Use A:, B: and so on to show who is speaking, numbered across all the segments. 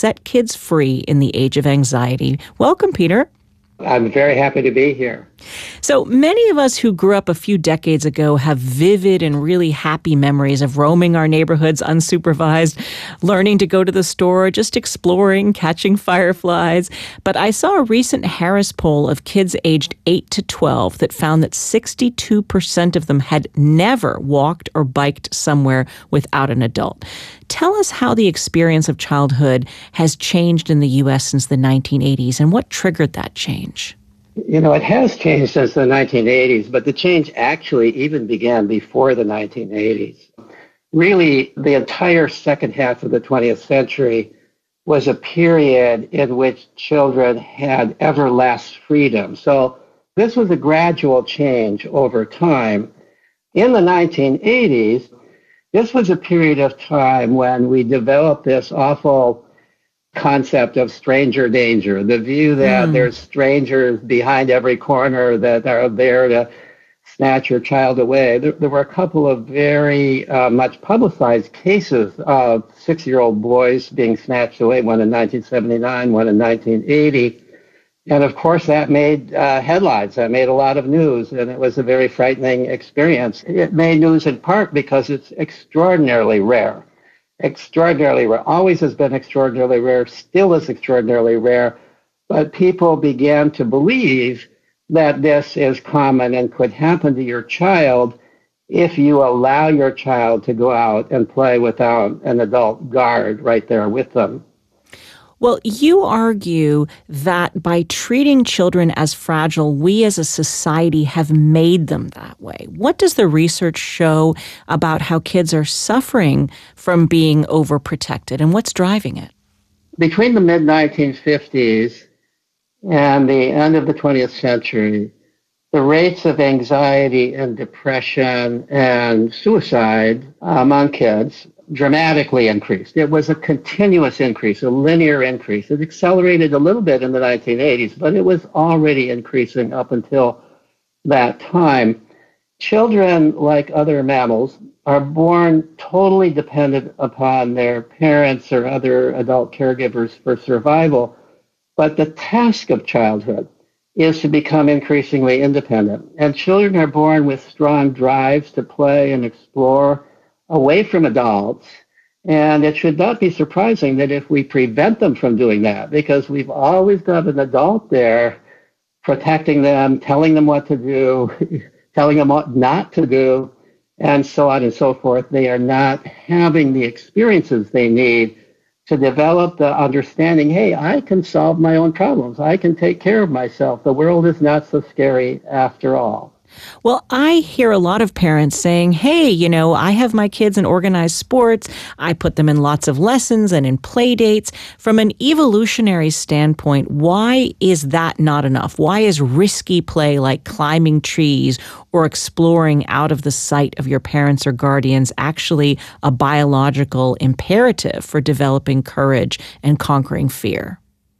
A: set kids free in the age of anxiety. Welcome, Peter.
B: I'm very happy to be here.
A: So many of us who grew up a few decades ago have vivid and really happy memories of roaming our neighborhoods unsupervised, learning to go to the store, just exploring, catching fireflies. But I saw a recent Harris poll of kids aged 8 to 12 that found that 62% of them had never walked or biked somewhere without an adult. Tell us how the experience of childhood has changed in the U.S. since the 1980s and what triggered that change.
B: You know, it has changed since the 1980s, but the change actually even began before the 1980s. Really, the entire second half of the 20th century was a period in which children had ever less freedom. So this was a gradual change over time. In the 1980s, this was a period of time when we developed this awful concept of stranger danger, the view that there's strangers behind every corner that are there to snatch your child away. There were a couple of very much publicized cases of 6-year-old boys being snatched away, one in 1979, one in 1980. And of course, that made headlines. That made a lot of news, and it was a very frightening experience. It made news in part because it's extraordinarily rare. Extraordinarily rare, always has been extraordinarily rare, still is extraordinarily rare, but people began to believe that this is common and could happen to your child if you allow your child to go out and play without an adult guard right there with them.
A: Well, you argue that by treating children as fragile, we as a society have made them that way. What does the research show about how kids are suffering from being overprotected, and what's driving it?
B: Between the mid-1950s and the end of the 20th century, the rates of anxiety and depression and suicide among kids dramatically increased. It was a continuous increase, a linear increase. It accelerated a little bit in the 1980s, but it was already increasing up until that time. Children, like other mammals, are born totally dependent upon their parents or other adult caregivers for survival. But the task of childhood is to become increasingly independent. And children are born with strong drives to play and explore away from adults. And it should not be surprising that if we prevent them from doing that, because we've always got an adult there protecting them, telling them what to do, telling them what not to do, and so on and so forth, they are not having the experiences they need to develop the understanding, hey, I can solve my own problems. I can take care of myself. The world is not so scary after all.
A: Well, I hear a lot of parents saying, hey, I have my kids in organized sports. I put them in lots of lessons and in play dates. From an evolutionary standpoint, why is that not enough? Why is risky play like climbing trees or exploring out of the sight of your parents or guardians actually a biological imperative for developing courage and conquering fear?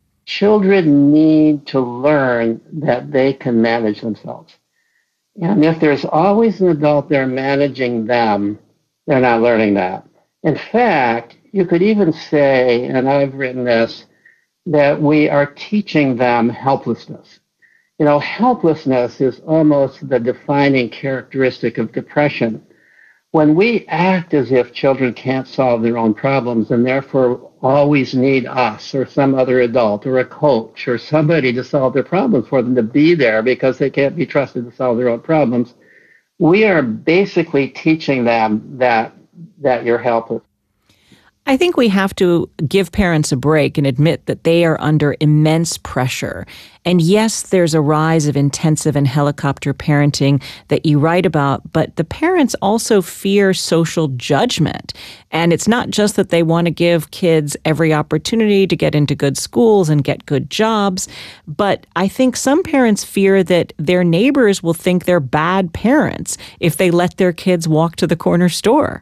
B: Children need to learn that they can manage themselves. And if there's always an adult there managing them, they're not learning that. In fact, you could even say, and I've written this, that we are teaching them helplessness. Helplessness is almost the defining characteristic of depression. When we act as if children can't solve their own problems and therefore always need us or some other adult or a coach or somebody to solve their problems for them, to be there because they can't be trusted to solve their own problems, we are basically teaching them that you're helpless.
A: I think we have to give parents a break and admit that they are under immense pressure. And yes, there's a rise of intensive and helicopter parenting that you write about, but the parents also fear social judgment. And it's not just that they want to give kids every opportunity to get into good schools and get good jobs, but I think some parents fear that their neighbors will think they're bad parents if they let their kids walk to the corner store.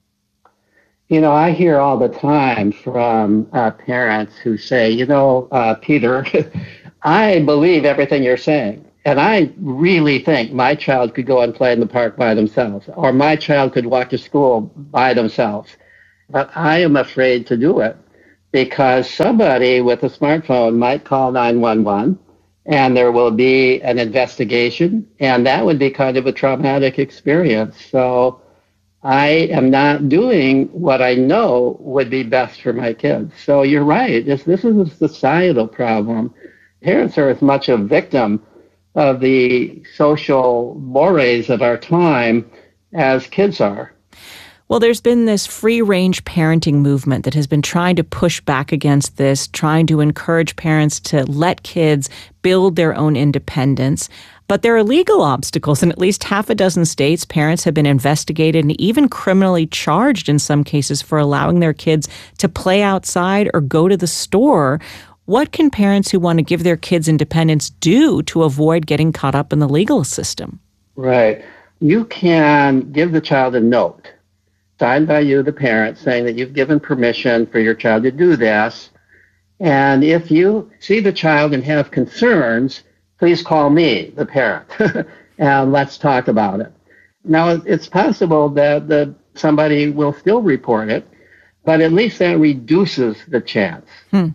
B: I hear all the time from parents who say, Peter, I believe everything you're saying. And I really think my child could go and play in the park by themselves, or my child could walk to school by themselves. But I am afraid to do it because somebody with a smartphone might call 911 and there will be an investigation, and that would be kind of a traumatic experience. So I am not doing what I know would be best for my kids. So you're right. This is a societal problem. Parents are as much a victim of the social mores of our time as kids are.
A: Well, there's been this free-range parenting movement that has been trying to push back against this, trying to encourage parents to let kids build their own independence. But there are legal obstacles. In at least half a dozen states, parents have been investigated and even criminally charged in some cases for allowing their kids to play outside or go to the store. What can parents who want to give their kids independence do to avoid getting caught up in the legal system?
B: Right. You can give the child a note signed by you, the parent, saying that you've given permission for your child to do this. And if you see the child and have concerns, please call me, the parent, and let's talk about it. Now, it's possible that somebody will still report it, but at least that reduces the chance.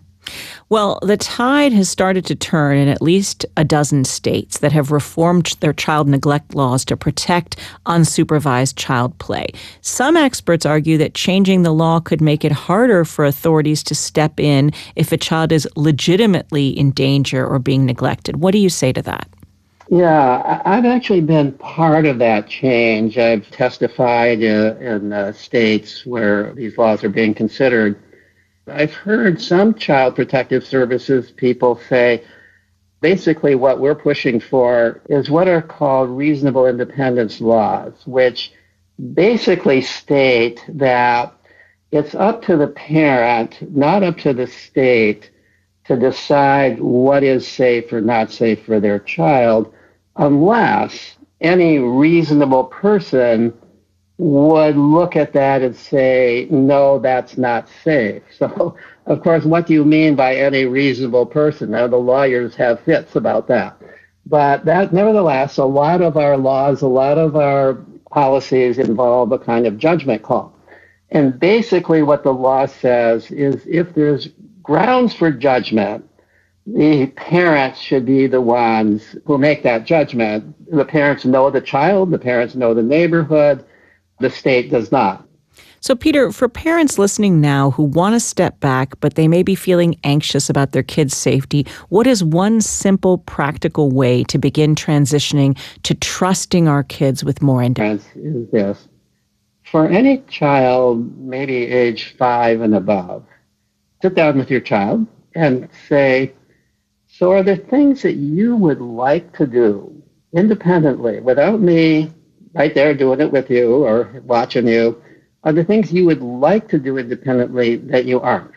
A: Well, the tide has started to turn in at least a dozen states that have reformed their child neglect laws to protect unsupervised child play. Some experts argue that changing the law could make it harder for authorities to step in if a child is legitimately in danger or being neglected. What do you say to that?
B: Yeah, I've actually been part of that change. I've testified in states where these laws are being considered. I've heard some child protective services people say, basically what we're pushing for is what are called reasonable independence laws, which basically state that it's up to the parent, not up to the state, to decide what is safe or not safe for their child, unless any reasonable person would look at that and say, no, that's not safe. So, of course, what do you mean by any reasonable person? Now, the lawyers have fits about that. But that, nevertheless, a lot of our laws, a lot of our policies involve a kind of judgment call. And basically what the law says is if there's grounds for judgment, the parents should be the ones who make that judgment. The parents know the child, the parents know the neighborhood, the state does not.
A: So, Peter, for parents listening now who want to step back, but they may be feeling anxious about their kids' safety, what is one simple, practical way to begin transitioning to trusting our kids with more independence?
B: Is this. For any child, maybe age 5 and above, sit down with your child and say, so are there things that you would like to do independently without me right there doing it with you or watching you? Are there things you would like to do independently that you aren't?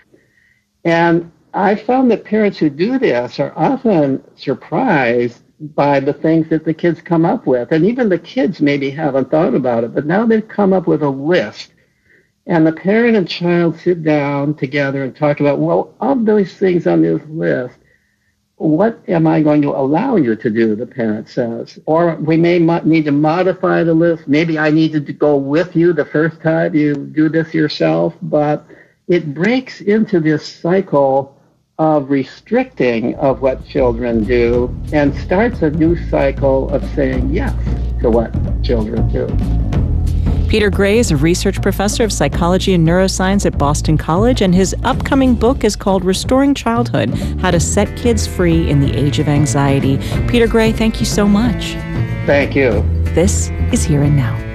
B: And I found that parents who do this are often surprised by the things that the kids come up with. And even the kids maybe haven't thought about it, but now they've come up with a list. And the parent and child sit down together and talk about, well, of those things on this list, what am I going to allow you to do, the parent says. Or we may need to modify the list. Maybe I needed to go with you the first time you do this yourself. But it breaks into this cycle of restricting of what children do and starts a new cycle of saying yes to what children do.
A: Peter Gray is a research professor of psychology and neuroscience at Boston College, and his upcoming book is called Restoring Childhood: How to Set Kids Free in the Age of Anxiety. Peter Gray, thank you so much.
B: Thank you.
A: This is Here and Now.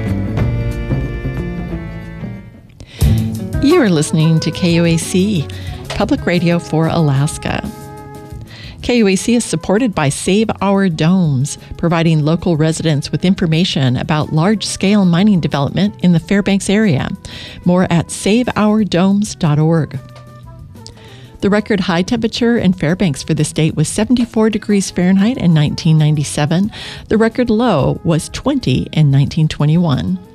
C: You are listening to KUAC, Public Radio for Alaska. KUAC is supported by Save Our Domes, providing local residents with information about large-scale mining development in the Fairbanks area. More at saveourdomes.org. The record high temperature in Fairbanks for this date was 74 degrees Fahrenheit in 1997. The record low was 20 in 1921.